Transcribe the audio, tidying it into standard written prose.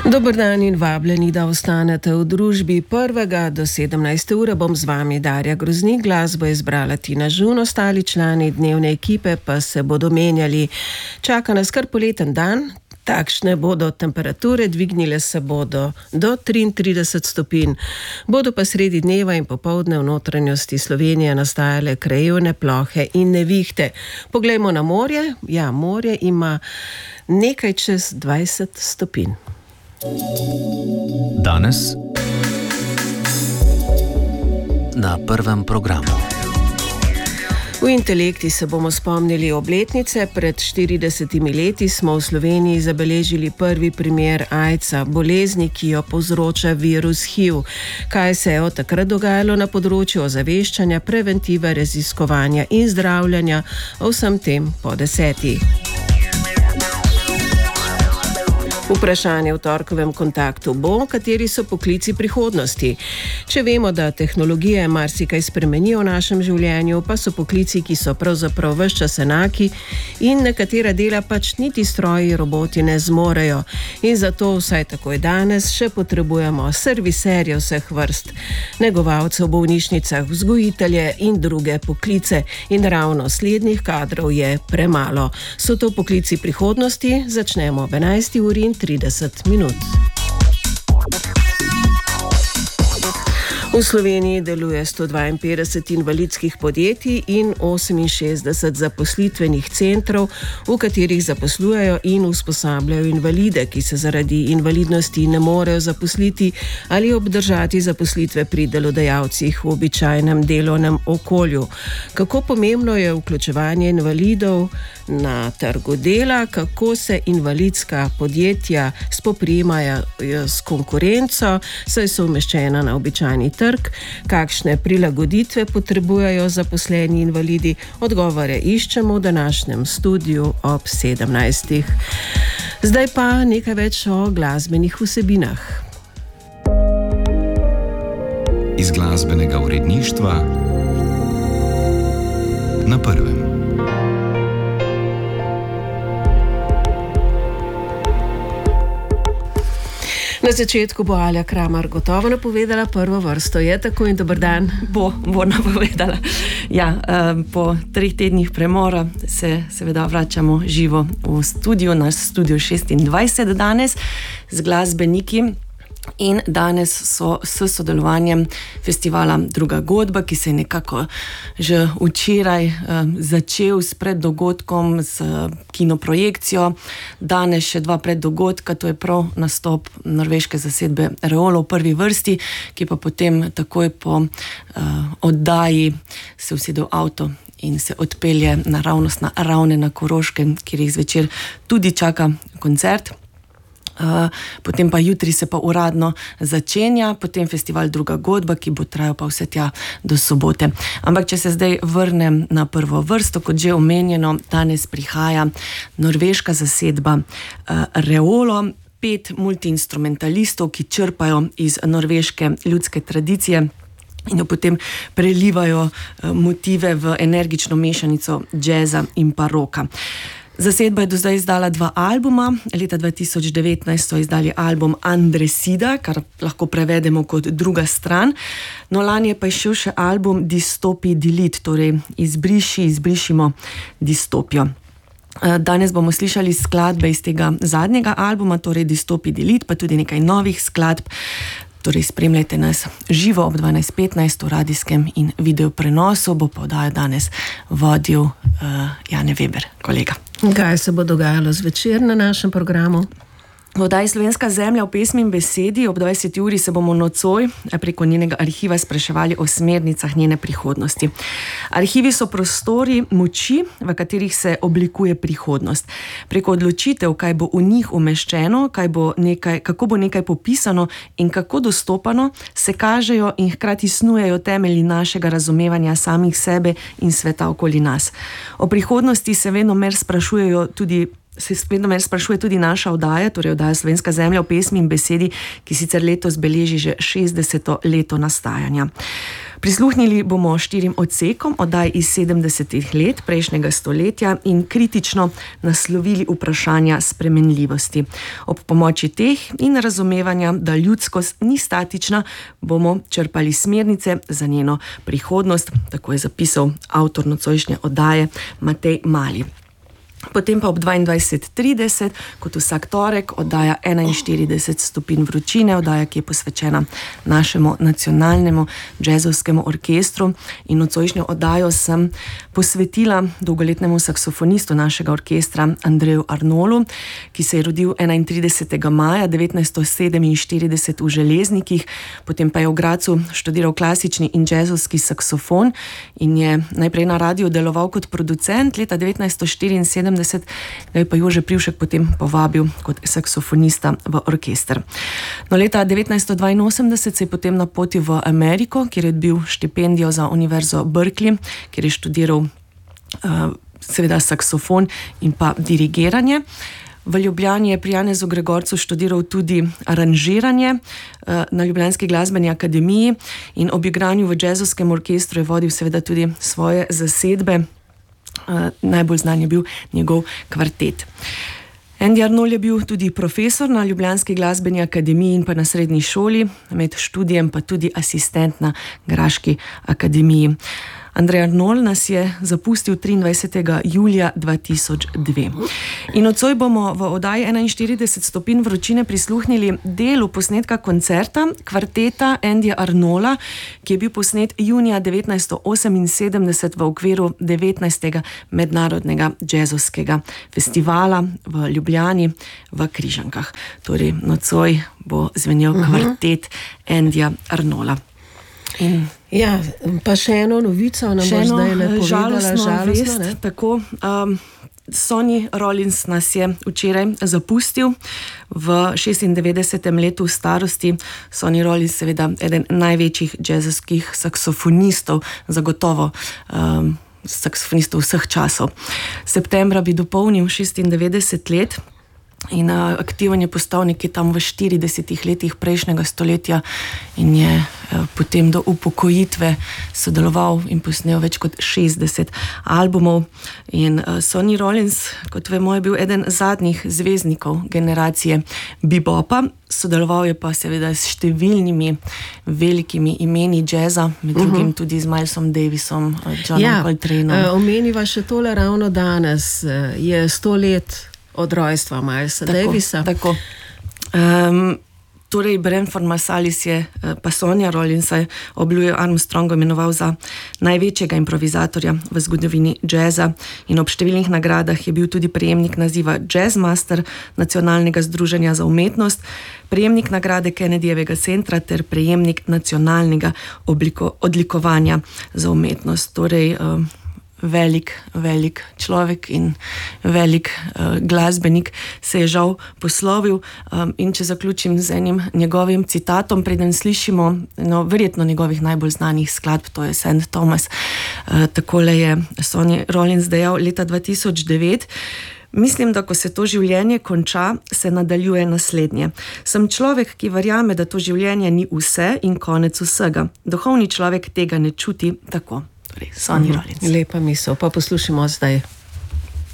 Dober dan in vabljeni, da ostanete v družbi 1. do 17. ure. Bom z vami Darja Groznik, glasbo je izbrala Tina Žun, ostali člani dnevne ekipe pa se bodo menjali. Čaka nas kar poleten dan. Takšne bodo temperature, dvignile se bodo do 33 stopinj. Bodo pa sredi dneva in popoldne v notranjosti Slovenije nastajale krajevne plohe in nevihte. Poglejmo na morje. Ja, morje ima nekaj čez 20 stopinj. Danes na prvem programu. V Intelekti se bomo spomnili obletnice. Pred 40 leti smo v Sloveniji zabeležili prvi primer AIDS-a, bolezni, ki jo povzroča virus HIV. Kaj se je od takrat dogajalo na področju ozaveščanja, preventive, raziskovanja in zdravljenja, o vsem tem po 10. Vprašanje v torkovem kontaktu bo, kateri so poklici prihodnosti. Če vemo, da tehnologije marsikaj spremenijo v našem življenju, pa so poklici, ki so pravzaprav ves čas enaki in nekatera dela pač niti stroji, roboti ne zmorejo. In zato vsaj takoj danes še potrebujemo serviserje vseh vrst, negovalcev v bolnišnicah, vzgojitelje in druge poklice. In ravno slednjih kadrov je premalo. So to poklici prihodnosti? Začnemo ob 11. uri in 30 minut. V Sloveniji deluje 152 invalidskih podjetij in 68 zaposlitvenih centrov, v katerih zaposlujejo in usposabljajo invalide, ki se zaradi invalidnosti ne morejo zaposliti ali obdržati zaposlitve pri delodajalcih v običajnem delovnem okolju. Kako pomembno je vključevanje invalidov na trgu dela, kako se invalidska podjetja spoprijemajo s konkurenco, saj so umeščena na običajni trg, kakšne prilagoditve potrebujejo zaposleni invalidi. Odgovore iščemo v današnjem studiu ob 17. Zdaj pa nekaj več o glasbenih vsebinah. Iz glasbenega uredništva na prvem. Na začetku bo Alja Kramar gotovo napovedala prvo vrsto. Je tako in dober dan? Bo napovedala. Ja, po 3 tednih premora se seveda vračamo živo v studio, naš studio 26 danes z glasbeniki. In danes so s sodelovanjem festivala Druga godba, ki se je nekako že včeraj začel s preddogodkom, s kinoprojekcijo. Danes še 2 preddogodka, to je prav nastop norveške zasedbe Reolo v prvi vrsti, ki pa potem takoj po oddaji se usede v avto in se odpelje naravnost na Ravne na Koroškem, kjer jih zvečer tudi čaka koncert. Potem pa jutri se pa uradno začenja, potem festival Druga godba, ki bo trajal pa vse tja do sobote. Ampak če se zdaj vrnem na prvo vrsto, kot že omenjeno, danes prihaja norveška zasedba Reolo, 5 multiinstrumentalistov, ki črpajo iz norveške ljudske tradicije in jo potem prelivajo motive v energično mešanico džeza in pa roka. Zasedba je do zdaj izdala 2 albuma. Leta 2019 so izdali album Andresida, kar lahko prevedemo kot druga stran. No, lani je pa išel še album Dystopi Delete, torej izbrišimo distopijo. Danes bomo slišali skladbe iz tega zadnjega albuma, torej Dystopi Delete, pa tudi nekaj novih skladb. Torej spremljajte nas živo ob 12:15 v radijskem in video prenosu. Bo pa oddajo danes vodil Jane Weber, kolega. Kaj se bo dogajalo zvečer na našem programu? V oddaji Slovenska zemlja v pesmi in besedi ob 20. uri se bomo nocoj preko njenega arhiva spraševali o smernicah njene prihodnosti. Arhivi so prostori moči, v katerih se oblikuje prihodnost. Preko odločitev, kaj bo v njih umeščeno, kako bo nekaj popisano in kako dostopano, se kažejo in hkrati snujejo temelji našega razumevanja samih sebe in sveta okoli nas. O prihodnosti se vedno mer sprašuje tudi naša oddaja, torej oddaja Slovenska zemlja v pesmi in besedi, ki sicer letos beleži že 60. leto nastajanja. Prisluhnili bomo 4 odsekom oddaj iz 70 let prejšnjega stoletja in kritično naslovili vprašanja spremenljivosti. Ob pomoči teh in razumevanja, da ljudskost ni statična, bomo črpali smernice za njeno prihodnost, tako je zapisal avtor nocojšnje oddaje Matej Mali. Potem pa ob 22:30, kot vsak torek, oddaja 41 stopinj vročine, oddaja, ki je posvečena našemu nacionalnemu džezovskemu orkestru. In nocojšnjo oddajo sem posvetila dolgoletnemu saksofonistu našega orkestra Andreju Arnolu, ki se je rodil 31. maja 1947 v Železnikih, potem pa je v Gradcu študiral klasični in džezovski saksofon in je najprej na radiju deloval kot producent. Leta 1974 ga je pa Jože Privšek potem povabil kot saksofonista v orkester. No, leta 1982 se je potem napotil v Ameriko, kjer je dobil štipendijo za Univerzo Berkeley, kjer je študiral seveda saksofon in pa dirigiranje. V Ljubljani je pri Janezu Gregorcu študiral tudi aranžiranje na Ljubljanski glasbeni akademiji in ob igranju v džezovskem orkestru je vodil seveda tudi svoje zasedbe. Najbolj znan je bil njegov kvartet. Andy Arnold je bil tudi profesor na Ljubljanski glasbeni akademiji in pa na srednji šoli, med študijem pa tudi asistent na Graški akademiji. Andrej Arnold nas je zapustil 23. julija 2002. In nocoj bomo v oddaji 41 stopinj vročine prisluhnili delu posnetka koncerta kvarteta Andyja Arnolda, ki je bil posnet junija 1978 v okviru 19. mednarodnega džezovskega festivala v Ljubljani v Križankah. Torej, nocoj bo zvenel kvartet Andyja Arnolda. Ja, pa še eno novico nam bo zdaj povedala, žalostno vest, tako. Sonny Rollins nas je včeraj zapustil v 96. letu starosti. Sonny Rollins, seveda eden največjih džezovskih saksofonistov, zagotovo saksofonistov vseh časov. Septembra bi dopolnil 96 let. In aktiven je postal nekje tam v 40 letih prejšnjega stoletja in je potem do upokojitve sodeloval in posnel več kot 60 albumov. In Sonny Rollins, kot vemo, je bil eden zadnjih zvezdnikov generacije bebopa. Sodeloval je pa seveda s številnimi velikimi imeni džeza, med drugim tudi z Milesom Davisom, Johnom Coltraneom. Omeniva še tole ravno danes, je 100 let od rojstva Milesa Davisa. Tako. Torej, Branford Marsalis je pa Sonnyja Rollinsa ob Louisu Armstrongu imenoval za največjega improvizatorja v zgodovini džeza in ob številnih nagradah je bil tudi prejemnik naziva Jazzmaster Nacionalnega združenja za umetnost, prejemnik nagrade Kennedyjevega centra ter prejemnik nacionalnega odlikovanja za umetnost. Torej, velik človek in velik glasbenik se je žal poslovil. In če zaključim z enim njegovim citatom, preden slišimo verjetno njegovih najbolj znanih skladb, to je St. Thomas. Takole je Sonny Rollins dejal leta 2009: Mislim, da ko se to življenje konča, se nadaljuje naslednje. Sem človek, ki verjame, da to življenje ni vse in konec vsega. Duhovni človek tega ne čuti tako. Sonny Rollins. Lepa misel, pa poslušamo zdaj.